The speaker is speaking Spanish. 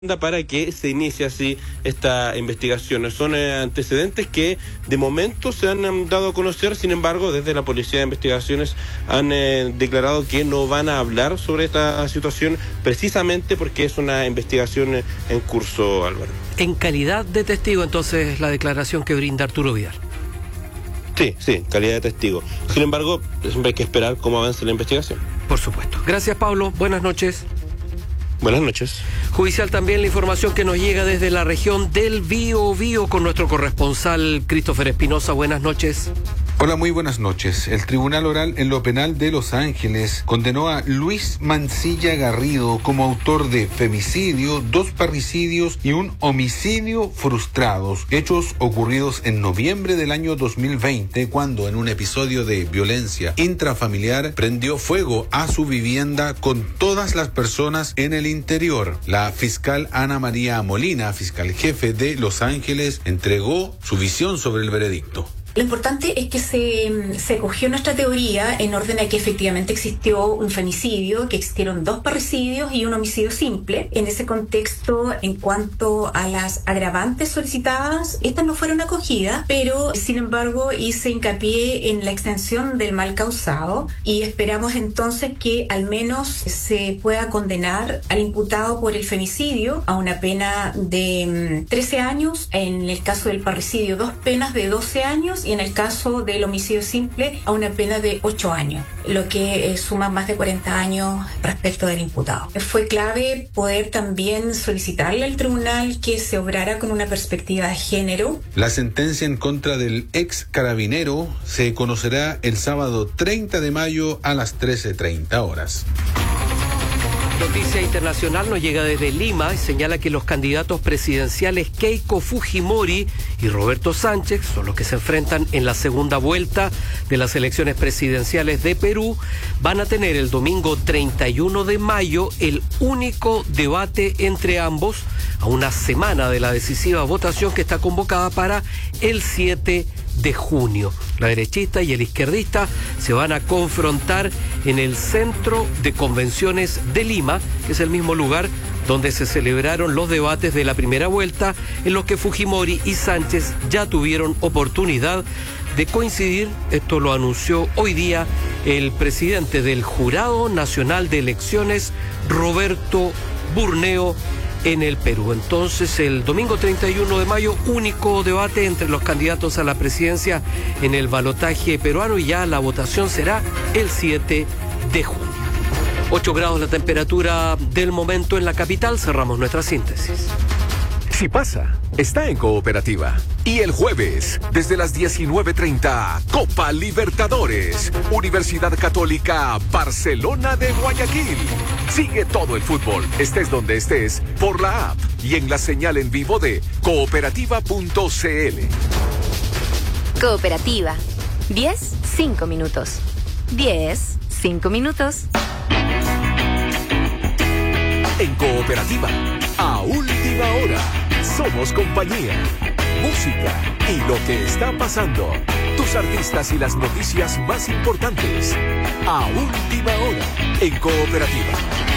para que se inicie así esta investigación. Son antecedentes que de momento se han dado a conocer. Sin embargo, desde la Policía de Investigaciones han declarado que no van a hablar sobre esta situación, precisamente porque es una investigación en curso, Álvaro. En calidad de testigo, entonces, la declaración que brinda Arturo Vidal. Sí, calidad de testigo. Sin embargo, siempre hay que esperar cómo avance la investigación. Por supuesto. Gracias, Pablo. Buenas noches. Buenas noches. Judicial también la información que nos llega desde la región del Biobío con nuestro corresponsal Christopher Espinosa. Buenas noches. Hola, muy buenas noches. El Tribunal Oral en lo Penal de Los Ángeles condenó a Luis Mancilla Garrido como autor de femicidio, 2 parricidios y un homicidio frustrados, hechos ocurridos en noviembre del año 2020, cuando en un episodio de violencia intrafamiliar prendió fuego a su vivienda con todas las personas en el interior. La fiscal Ana María Molina, fiscal jefe de Los Ángeles, entregó su visión sobre el veredicto. Lo importante es que se cogió nuestra teoría en orden a que efectivamente existió un femicidio, que existieron 2 parricidios y un homicidio simple. En ese contexto, en cuanto a las agravantes solicitadas, estas no fueron acogidas, pero sin embargo hice hincapié en la extensión del mal causado y esperamos entonces que al menos se pueda condenar al imputado por el femicidio a una pena de 13 años, en el caso del parricidio 2 penas de 12 años, y en el caso del homicidio simple a una pena de 8 años, lo que suma más de 40 años respecto del imputado. Fue clave poder también solicitarle al tribunal que se obrara con una perspectiva de género. La sentencia en contra del ex carabinero se conocerá el sábado 30 de mayo a las 13:30 horas. Noticia internacional nos llega desde Lima y señala que los candidatos presidenciales Keiko Fujimori y Roberto Sánchez son los que se enfrentan en la segunda vuelta de las elecciones presidenciales de Perú. Van a tener el domingo 31 de mayo el único debate entre ambos a una semana de la decisiva votación que está convocada para el 7 de junio. La derechista y el izquierdista se van a confrontar en el Centro de Convenciones de Lima, que es el mismo lugar donde se celebraron los debates de la primera vuelta, en los que Fujimori y Sánchez ya tuvieron oportunidad de coincidir. Esto lo anunció hoy día el presidente del Jurado Nacional de Elecciones, Roberto Burneo, en el Perú. Entonces, el domingo 31 de mayo, único debate entre los candidatos a la presidencia en el balotaje peruano, y ya la votación será el 7 de junio. 8 grados la temperatura del momento en la capital. Cerramos nuestra síntesis. Si pasa, está en Cooperativa. Y el jueves, desde las 19:30, Copa Libertadores, Universidad Católica Barcelona de Guayaquil. Sigue todo el fútbol, estés donde estés, por la app y en la señal en vivo de cooperativa.cl. Cooperativa. 10, 5 minutos. 10, 5 minutos. En Cooperativa, a última hora, somos compañía, música y lo que está pasando. Tus artistas y las noticias más importantes. A última hora, en Cooperativa.